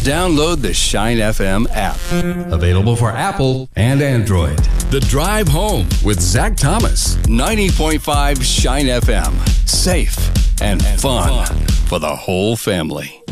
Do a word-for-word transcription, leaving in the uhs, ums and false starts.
download the Shine F M app. Available for Apple and Android. The Drive Home with Zach Thomas. ninety point five Shine F M. Safe and fun for the whole family.